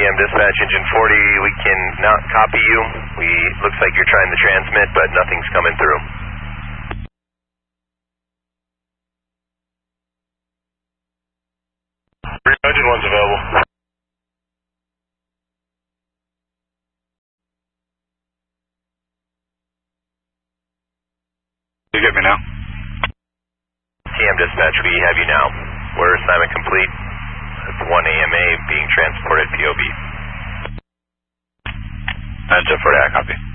TM Dispatch, Engine 40, we can not copy you. Looks like you're trying to transmit, but nothing's coming through. Engine 1's available. You get me now? TM Dispatch, we have you now. We're assignment complete. It's 1 AMA being transported POB. Engine 40, I copy.